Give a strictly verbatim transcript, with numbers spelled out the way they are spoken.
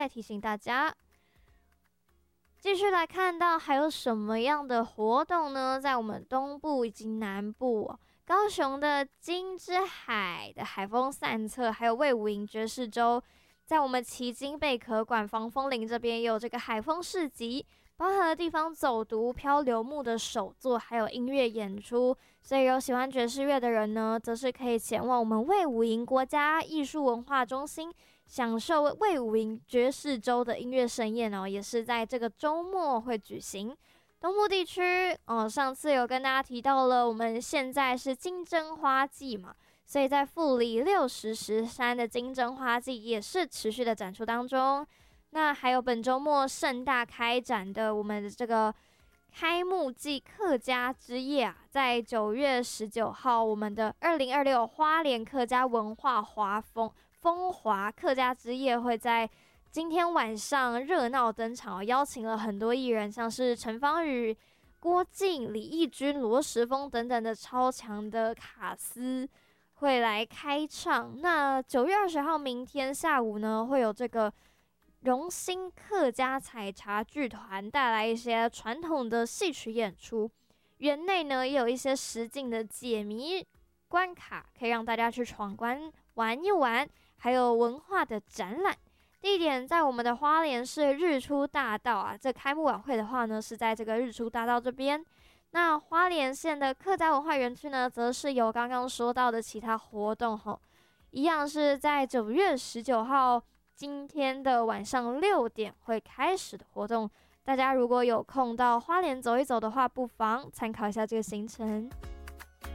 再提醒大家，继续来看到还有什么样的活动呢？在我们东部以及南部、哦，高雄的金之海的海风散策，还有魏武营爵士周，在我们旗津贝壳馆防风林这边也有这个海风市集，包含了地方走读、漂流木的手作，还有音乐演出。所以有喜欢爵士乐的人呢，则是可以前往我们魏武营国家艺术文化中心，享受魏武营爵士周的音乐盛宴哦，也是在这个周末会举行。东部地区哦，上次有跟大家提到了，我们现在是金针花季嘛，所以在富里六十石山的金针花季也是持续的展出当中。那还有本周末盛大开展的我们的这个开幕季客家之夜啊，在九月十九号，我们的二零二六花莲客家文化华风风华客家之夜会在今天晚上热闹登场，邀请了很多艺人，像是陈芳宇、郭靖、李翊君、罗时丰等等的超强的卡司会来开唱。那九月二十号明天下午呢，会有这个荣兴客家采茶剧团带来一些传统的戏曲演出，园内呢也有一些实境的解谜关卡，可以让大家去闯关玩一玩，还有文化的展览。地点在我们的花莲市日出大道啊，这开幕晚会的话呢，是在这个日出大道这边。那花莲县的客家文化园区呢，则是有刚刚说到的其他活动吼，一样是在九月十九号今天的晚上六点会开始的活动。大家如果有空到花莲走一走的话，不妨参考一下这个行程。